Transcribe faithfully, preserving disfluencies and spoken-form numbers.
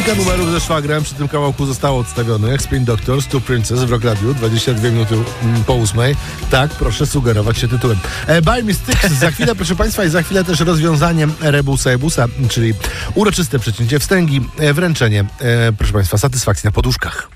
Kilka numerów ze szwagrem przy tym kawałku zostało odstawionych. Spin Doctors, Two Princess w Rock Radio, dwadzieścia dwie minuty po ósmej. Tak, proszę sugerować się tytułem. E, Buy Me Sticks za chwilę, proszę Państwa, i za chwilę też rozwiązanie rebusa ebusa, czyli uroczyste przecięcie wstęgi, e, wręczenie, e, proszę Państwa, satysfakcji na poduszkach.